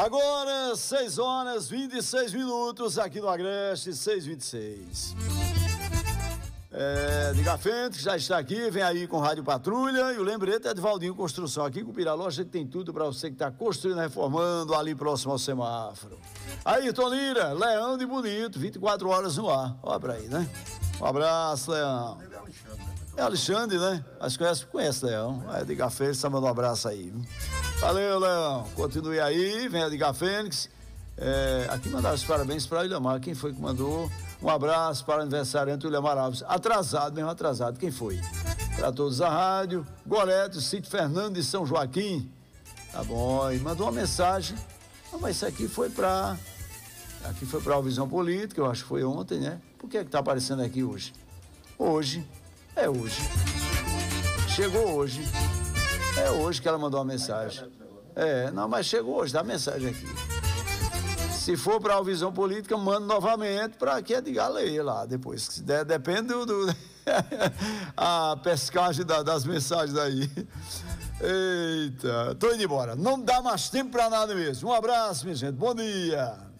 Agora, 6h26 aqui no Agreste, 6h26. Diga Fente, que já está aqui, vem aí com Rádio Patrulha. E o lembrete é de Valdinho Construção, aqui com o Piraloja, que tem tudo para você que está construindo, reformando, ali próximo ao semáforo. Aí, Tonira, Leão de Bonito, 24 horas no ar. Olha pra aí, né? Um abraço, Leão. É Alexandre, né? Mas conhece Leão. Aí, Diga Fênix, só manda um abraço aí. Valeu, Leão. Continue aí, vem a Diga Fênix. Aqui mandaram os parabéns para o Ilhamar. Quem foi que mandou? Um abraço para o aniversariante Ilhamar Alves. Atrasado, mesmo atrasado. Quem foi? Para todos a rádio. Goreto, Sítio Fernando de São Joaquim. Tá bom. E mandou uma mensagem. Mas isso aqui foi para o Visão Política, eu acho que foi ontem, né? Por que tá aparecendo aqui hoje? Hoje. Chegou hoje. É hoje que ela mandou uma mensagem. Mas chegou hoje, dá a mensagem aqui. Se for para a Visão Política, manda novamente para que Edgar leia lá depois. Depende a pescagem das mensagens aí. Eita, tô indo embora. Não dá mais tempo para nada mesmo. Um abraço, minha gente. Bom dia.